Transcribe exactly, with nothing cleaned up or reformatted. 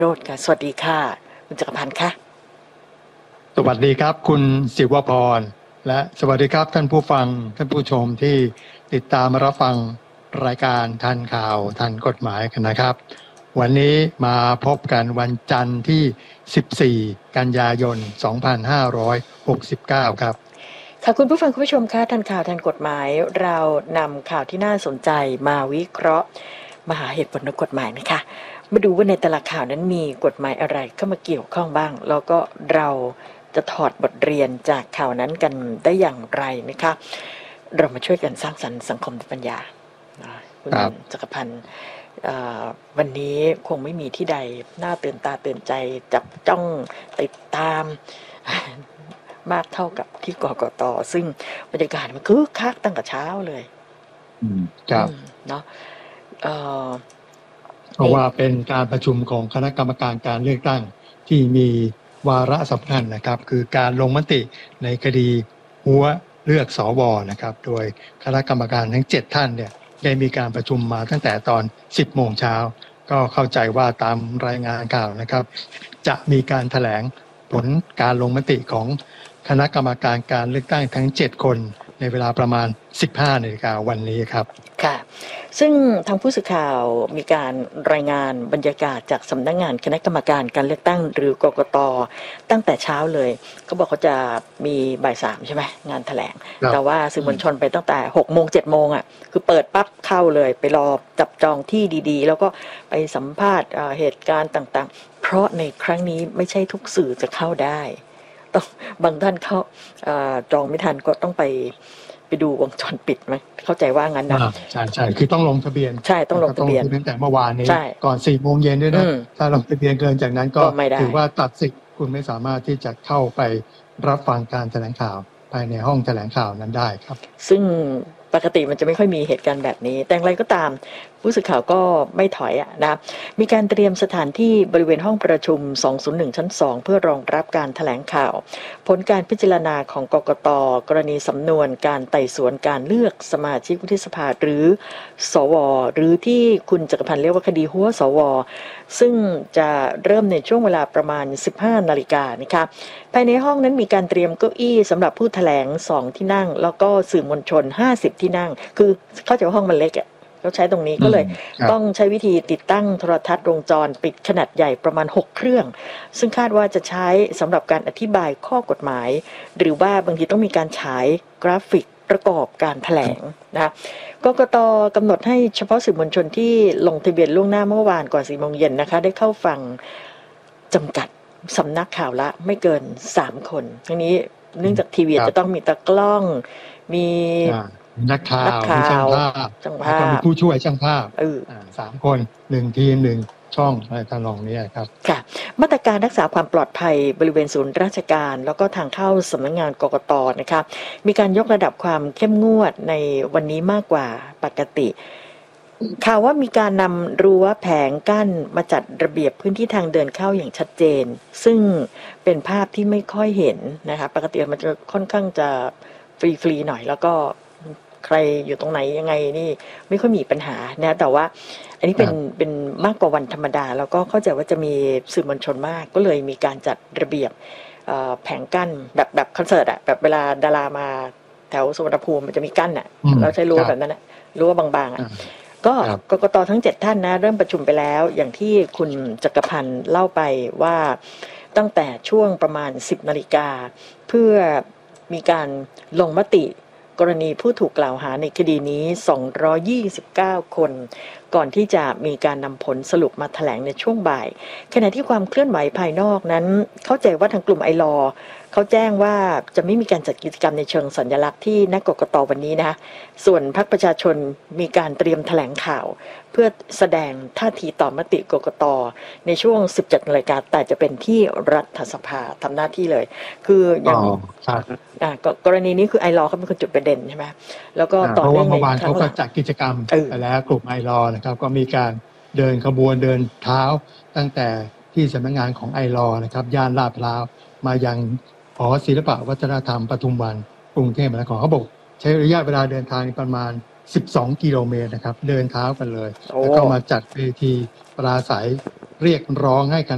โรจน์ค่ะสวัสดีค่ะคุณจักรพันธ์ค่ะสวัสดีครับคุณศิวพรและสวัสดีครับท่านผู้ฟังท่านผู้ชมที่ติดตามรับฟังรายการทันข่าวทันกฎหมายกันนะครับวันนี้มาพบกันวันจันทร์ที่สิบสี่กันยายนสองพันห้าร้อยหกสิบเก้าครับค่ะคุณผู้ฟังคุณผู้ชมค่ะทันข่าวทันกฎหมายเรานำข่าวที่น่าสนใจมาวิเคราะห์มาหาเหตุผลในกฎหมายนะคะมาดูว่าในแต่ละข่าวนั้นมีกฎหมายอะไรเข้ามาเกี่ยวข้องบ้างแล้วก็เราจะถอดบทเรียนจากข่าวนั้นกันได้อย่างไรนะคะเรามาช่วยกันสร้างสรรค์สังคมด้วยปัญญาคุณจักรพันธ์วันนี้คงไม่มีที่ใดน่าตื่นตาตื่นใจจับจ้องติดตามมากเท่ากับที่กกต.ซึ่งบรรยากาศมันคึกคักตั้งแต่เช้าเลยอืมครับเนาะเพราะว่าเป็นการประชุมของคณะกรรมการการเลือกตั้งที่มีวาระสำคัญนะครับคือการลงมติในคดีหัวเลือกสวนะครับโดยคณะกรรมการทั้งเจ็ดท่านเนี่ยได้มีการประชุมมาตั้งแต่ตอนสิบโมงเช้าก็เข้าใจว่าตามรายงานข่าวนะครับจะมีการแถลงผลการลงมติของคณะกรรมการการเลือกตั้งทั้งเจ็ดคนในเวลาประมาณ สิบห้านาฬิกาวันนี้ครับค่ะซึ่งทางผู้สื่อข่าวมีการรายงานบรรยากาศจากสำนักงานคณะกรรมการการเลือกตั้งหรือกกต.ตั้งแต่เช้าเลยเขาบอกเขาจะมีบ่ายสามใช่ไหมงานแถลงแต่ว่าสื่อมวลชนไปตั้งแต่หกโมงเจ็ดโมงอ่ะคือเปิดปั๊บเข้าเลยไปรอจับจองที่ดีๆแล้วก็ไปสัมภาษณ์เหตุการณ์ต่างๆเพราะในครั้งนี้ไม่ใช่ทุกสื่อจะเข้าได้ต้องบางท่านเข้าจองไม่ทันก็ต้องไปไปดูวงจรปิดไหมเข้าใจว่างั้นนะใช่ใช่คือต้องลงทะเบียนใช่ต้องลงทะเบียนตั้งแต่เมื่อวานนี้ก่อนสี่โมงเย็นด้วยนะถ้าลงทะเบียนเกินจากนั้นก็ถือว่าตัดสิทธิ์คุณไม่สามารถที่จะเข้าไปรับฟังการแถลงข่าวภายในห้องแถลงข่าวนั้นได้ครับซึ่งปกติมันจะไม่ค่อยมีเหตุการณ์แบบนี้แต่อย่างไรก็ตามผู้สื่อข่าวก็ไม่ถอยอะนะมีการเตรียมสถานที่บริเวณห้องประชุมสองศูนย์หนึ่งชั้นสองเพื่อรองรับการแถลงข่าวผลการพิจารณาของกกต.กรณีสำนวนการไต่สวนการเลือกสมาชิกวุฒิสภาหรือสวหรือที่คุณจักรพันธ์เรียกว่าคดีหัวสวซึ่งจะเริ่มในช่วงเวลาประมาณสิบห้านาฬิกานะคะภายในห้องนั้นมีการเตรียมเก้าอี้สำหรับผู้แถลงสองที่นั่งแล้วก็สื่อมวลชนห้าสิบที่นั่งคือเข้าใจว่าห้องมันเล็กอ่ะเขาใช้ตรงนี้ก็เลยต้องใช้วิธีติดตั้งโทรทัศน์วงจรปิดขนาดใหญ่ประมาณหกเครื่องซึ่งคาดว่าจะใช้สำหรับการอธิบายข้อกฎหมายหรือว่าบางทีต้องมีการฉายกราฟิกประกอบการแถลงนะกกต.กำหนดให้เฉพาะสื่อมวลชนที่ลงทะเบียนล่วงหน้าเมื่อวานก่อนสี่โมงเย็นนะคะได้เข้าฟังจำกัดสำนักข่าวละไม่เกินสามคนทั้งนี้เนื่องจากทีวีจะต้องมีตากล้องมีนักข่าวมีช่างภาพแล้วก็มีผู้ช่วยช่างภาพสามคนหนึ่งทีมหนึ่งช่องอะไรทำนองนี้ครับค่ะมาตรการรักษาความปลอดภัยบริเวณศูนย์ราชการแล้วก็ทางเข้าสำนักงานกกต.นะคะมีการยกระดับความเข้มงวดในวันนี้มากกว่าปกติข่าวว่ามีการนำรั้วแผงกั้นมาจัดระเบียบพื้นที่ทางเดินเข้าอย่างชัดเจนซึ่งเป็นภาพที่ไม่ค่อยเห็นนะคะปกติมันจะค่อนข้างจะฟรีๆหน่อยแล้วก็ใครอยู่ตรงไหนยังไงนี่ไม่ค่อยมีปัญหานะแต่ว่าอันนี้เป็นเป็นมากกว่าวันธรรมดาแล้วก็เข้าใจว่าจะมีสื่อมวลชนมากก็เลยมีการจัดระเบียบแผงกั้นแบบแบบคอนเสิร์ตอะแบบเวลาดารามาแถวสุวรรณภูมิมันจะมีกั้นอะเราใช้รั้วแบบนั้นอะรั้วบางๆอะก็กกต.ทั้งเจ็ดท่านนะเริ่มประชุมไปแล้วอย่างที่คุณจักรพันธ์เล่าไปว่าตั้งแต่ช่วงประมาณสิบนาฬิกาเพื่อมีการลงมติกรณีผู้ถูกกล่าวหาในคดีนี้สองร้อยยี่สิบเก้าคนก่อนที่จะมีการนำผลสรุปมาแถลงในช่วงบ่ายขณะที่ความเคลื่อนไหวภายนอกนั้นเข้าใจว่าทางกลุ่มไอลอเขาแจ้งว่าจะไม่มีการจัดกิจกรรมในเชิงสัญลักษณ์ที่ณกกต.วันนี้นะคะส่วนพรรคประชาชนมีการเตรียมแถลงข่าวเพื่อแสดงท่าทีต่อมติกกต.ในช่วงสิบเจ็ดนาฬิกาแต่จะเป็นที่รัฐสภาทำหน้าที่เลยคืออย่างอ่ากรณีนี้คือไอลอเขาเป็นคนจุดประเด็นใช่ไหมแล้วก็ต่อเนื่องในเมื่อวานเขาก็จัดกิจกรรมไปแล้วกลุ่มไอลอนะครับก็มีการเดินขบวนเดินเท้าตั้งแต่ที่สำนักงานของไอลอนะครับย่านลาดพร้าวมายังหอศิลปวัฒนธรรมปทุมวันกรุงเทพมหานครเขาบอกใช้ระยะเวลาเดินทางประมาณสิบสองกิโลเมตรนะครับเดินเท้ากันเลยแล้วก็มาจัดเวทีปราศัยเรียกร้องให้